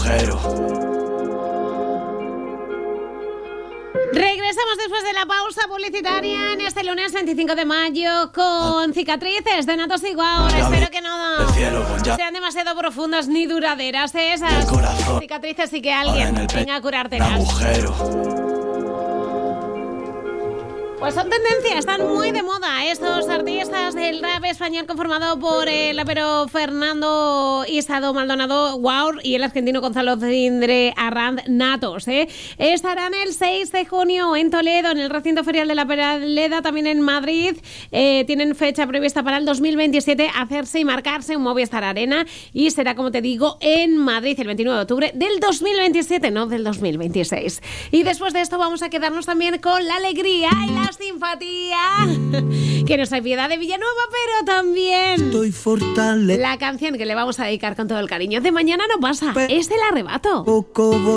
agujero. Regresamos después de la pausa publicitaria en este lunes 25 de mayo con cicatrices de Natos Igual. Espero que no sean demasiado profundas ni duraderas esas cicatrices y que alguien venga a curártelas. Pues son tendencia, están muy de moda estos artistas del rap español conformado por el rapero Fernando Isado Maldonado, Wow, y el argentino Gonzalo Cindre Arranz, Natos. Estarán el 6 de junio en Toledo, en el recinto ferial de la Peraleda, también en Madrid. Tienen fecha prevista para el 2027, hacerse y marcarse un Movistar Arena, y será, como te digo, en Madrid el 29 de octubre del 2027, no del 2026. Y después de esto vamos a quedarnos también con la alegría y la simpatía, que nos hay piedad de Villanueva, pero también la canción que le vamos a dedicar con todo el cariño de Mañana no pasa, es El Arrebato.